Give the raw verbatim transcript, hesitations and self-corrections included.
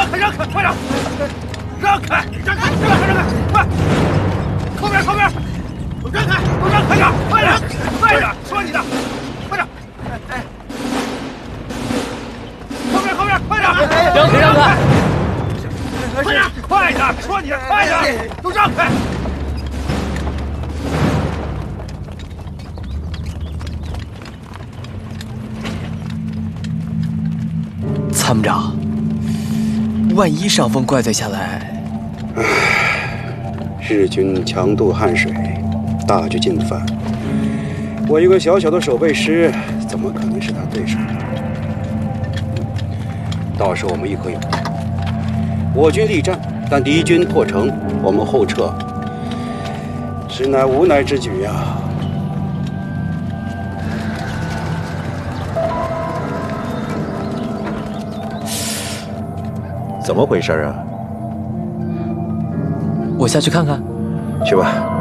让开，让开，快点！让开，让开，让开，让开，快！后边，后边，让开，都让开点，快点，快点，说你的，快点！哎，后边，后边，快点！ 让开，让开！ 快点，快点，说你的，快点，都让开！ 参谋长，万一上峰怪罪下来， 唉，日军强渡汉水，大举进犯，我一个小小的守备师，怎么可能是他对手？到时我们一可有报。我军力战，但敌军破城，我们后撤，实乃无奈之举呀。 怎么回事啊？ 我下去看看。 去吧。